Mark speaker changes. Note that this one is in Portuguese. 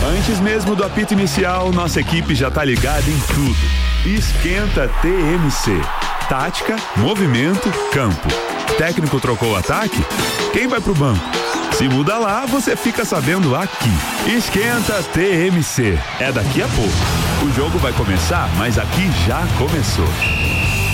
Speaker 1: Antes mesmo do apito inicial, nossa equipe já tá ligada em tudo. Esquenta TMC. Tática, movimento, campo. Técnico trocou o ataque? Quem vai pro banco? Se muda lá, você fica sabendo aqui. Esquenta TMC. É daqui a pouco. O jogo vai começar, mas aqui já começou.